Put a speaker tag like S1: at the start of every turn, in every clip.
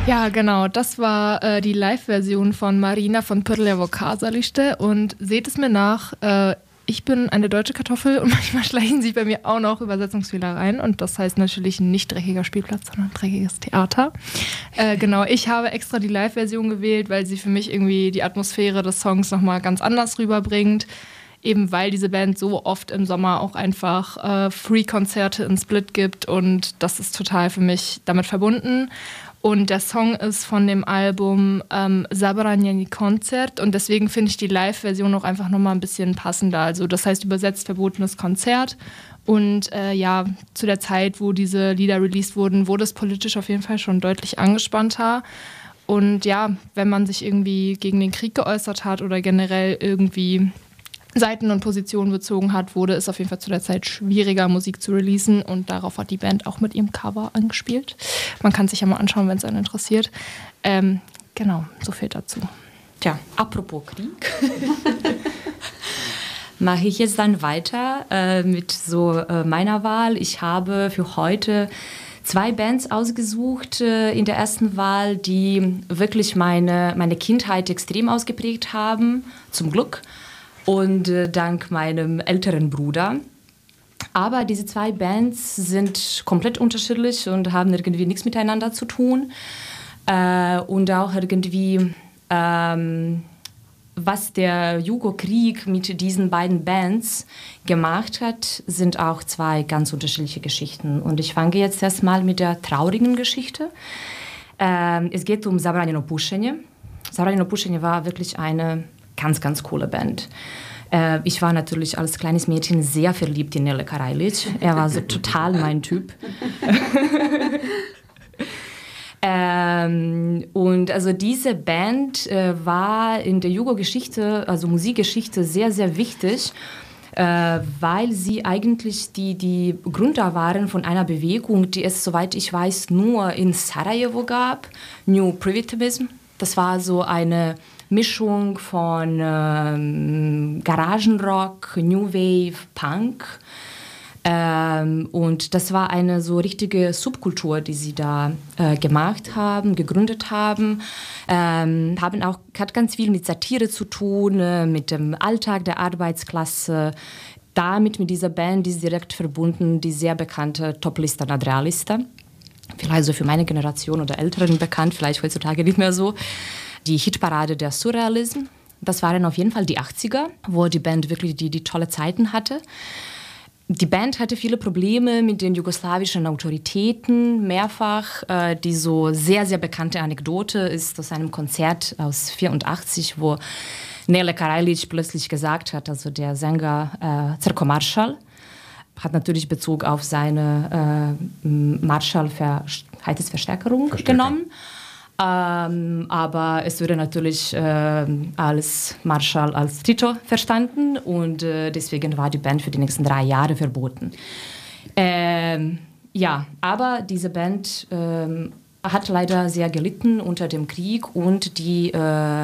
S1: Ja, genau. Das war die Live-Version von Marina von Prljevo Kazalište. Und seht es mir nach, ich bin eine deutsche Kartoffel und manchmal schleichen sich bei mir auch noch Übersetzungsfehler rein. Und das heißt natürlich nicht dreckiger Spielplatz, sondern dreckiges Theater. Genau, ich habe extra die Live-Version gewählt, weil sie für mich irgendwie die Atmosphäre des Songs nochmal ganz anders rüberbringt. Eben weil diese Band so oft im Sommer auch einfach Free-Konzerte in Split gibt. Und das ist total für mich damit verbunden. Und der Song ist von dem Album Zabranjeni Koncert und deswegen finde ich die Live-Version auch einfach nochmal ein bisschen passender. Also das heißt übersetzt verbotenes Konzert. Und ja, zu der Zeit, wo diese Lieder released wurden, wurde es politisch auf jeden Fall schon deutlich angespannter. Und ja, wenn man sich irgendwie gegen den Krieg geäußert hat oder generell irgendwie Seiten und Positionen bezogen hat, wurde es auf jeden Fall zu der Zeit schwieriger, Musik zu releasen. Und darauf hat die Band auch mit ihrem Cover angespielt. Man kann sich ja mal anschauen, wenn es einen interessiert. Genau, so viel dazu.
S2: Tja, apropos Krieg, mache ich jetzt dann weiter mit meiner Wahl. Ich habe für heute 2 Bands ausgesucht in der ersten Wahl, die wirklich meine Kindheit extrem ausgeprägt haben, zum Glück. Und dank meinem älteren Bruder. Aber diese 2 Bands sind komplett unterschiedlich und haben irgendwie nichts miteinander zu tun. Und auch irgendwie, was der Jugo-Krieg mit diesen beiden Bands gemacht hat, sind auch 2 ganz unterschiedliche Geschichten. Und ich fange jetzt erstmal mit der traurigen Geschichte. Es geht um Zabranjeno pušenje. Zabranjeno pušenje war wirklich eine ganz, ganz coole Band. Ich war natürlich als kleines Mädchen sehr verliebt in Nele Karajlić. Er war so total mein Typ. Und also diese Band war in der Jugo-Geschichte, also Musikgeschichte, sehr, sehr wichtig, weil sie eigentlich die Gründer waren von einer Bewegung, die es, soweit ich weiß, nur in Sarajevo gab, New Primitivism. Das war so eine Mischung von Garagenrock, New Wave, Punk. Und das war eine so richtige Subkultur, die sie da gemacht haben, gegründet haben. Hat ganz viel mit Satire zu tun, mit dem Alltag der Arbeitsklasse. Damit, mit dieser Band, ist direkt verbunden die sehr bekannte Toplista Nadrealista. Vielleicht also für meine Generation oder Älteren bekannt, vielleicht heutzutage nicht mehr so. Die Hitparade der Surrealism. Das waren auf jeden Fall die 80er, wo die Band wirklich die tolle Zeiten hatte. Die Band hatte viele Probleme mit den jugoslawischen Autoritäten, mehrfach. Die so sehr, sehr bekannte Anekdote ist aus einem Konzert aus 1984, wo Nele Karajlić plötzlich gesagt hat, also der Sänger Crko Maršal, hat natürlich Bezug auf seine Marschall-Verstärkerung genommen. Aber es wurde natürlich als Marschall als Tito verstanden und deswegen war die Band für die nächsten 3 Jahre verboten. Ja, aber diese Band hat leider sehr gelitten unter dem Krieg und die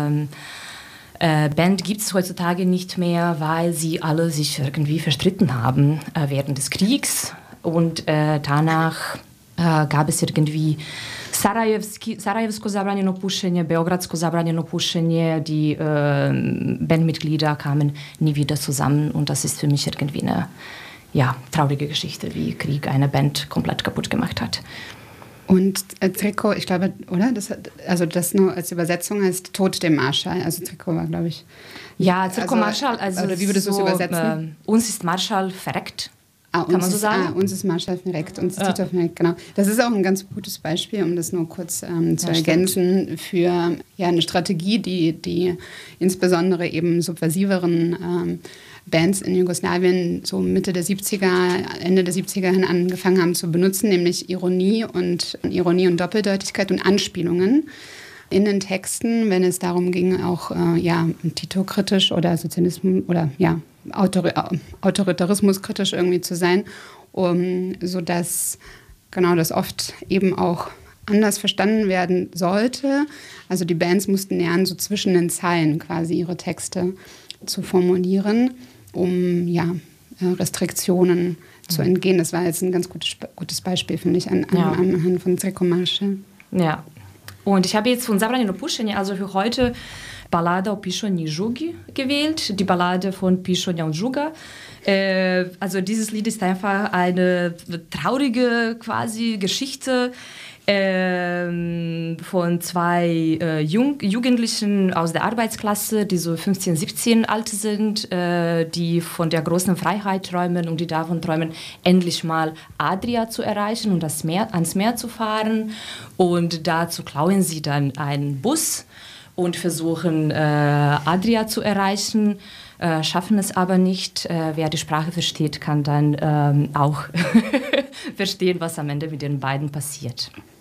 S2: Band gibt es heutzutage nicht mehr, weil sie alle sich irgendwie verstritten haben während des Kriegs und danach gab es irgendwie Sarajevsko zabranjeno pušenje, Beogradsko zabranjeno pušenje. Die Bandmitglieder kamen nie wieder zusammen und das ist für mich irgendwie eine traurige Geschichte, wie Krieg eine Band komplett kaputt gemacht hat.
S3: Und Crko, ich glaube, oder? Das nur als Übersetzung heißt Tod dem Marschall. Also Crko war, glaube ich.
S2: Ja, Crko Maršal. Also
S3: oder wie würdest du es übersetzen?
S2: Uns ist Marschall verreckt.
S3: Kann man so sagen? Uns ist Marschall verreckt, uns ist Tito verreckt, genau. Das ist auch ein ganz gutes Beispiel, um das nur kurz zu ergänzen, für eine Strategie, die insbesondere eben subversiveren Bands in Jugoslawien so Mitte der 70er, Ende der 70er hin angefangen haben zu benutzen, nämlich Ironie und Doppeldeutigkeit und Anspielungen in den Texten, wenn es darum ging, auch Tito-kritisch oder Sozialismus oder Autoritarismus kritisch irgendwie zu sein, sodass das oft eben auch anders verstanden werden sollte. Also die Bands mussten lernen, so zwischen den Zeilen quasi ihre Texte zu formulieren, um Restriktionen zu entgehen. Das war jetzt ein ganz gutes Beispiel, finde ich, anhand von Crko Maršal.
S2: Ja. Und ich habe jetzt von Zabranjeno Pušenje, also für heute, Ballada o Pišonji Žugi gewählt, die Ballade von Pišonja und Žuga. Also dieses Lied ist einfach eine traurige quasi Geschichte von zwei Jugendlichen aus der Arbeitsklasse, die so 15, 17 alt sind, die von der großen Freiheit träumen und die davon träumen, endlich mal Adria zu erreichen und ans Meer zu fahren. Und dazu klauen sie dann einen Bus und versuchen, Adria zu erreichen, schaffen es aber nicht. Wer die Sprache versteht, kann dann auch verstehen, was am Ende mit den beiden passiert.